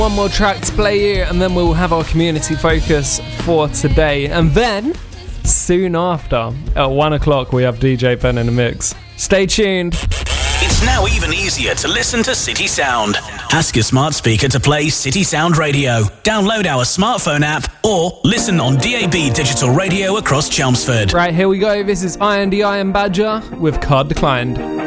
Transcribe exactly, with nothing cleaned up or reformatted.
One more track to play you, and then we'll have our community focus for today. And then, soon after, at one o'clock, we have D J Ben in the mix. Stay tuned. It's now even easier to listen to City Sound. Ask your smart speaker to play City Sound Radio. Download our smartphone app or listen on D A B digital radio across Chelmsford. Right, here we go. This is I and the Iron Badger with Card Declined.